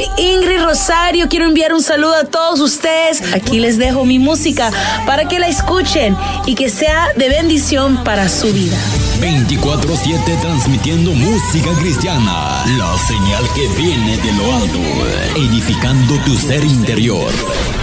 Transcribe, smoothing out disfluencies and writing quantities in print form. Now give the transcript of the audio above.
Ingrid Rosario. Quiero enviar un saludo a todos ustedes. Aquí les dejo mi música para que la escuchen y que sea de bendición para su vida. 24/7 transmitiendo música cristiana, la señal que viene de lo alto, edificando tu ser interior.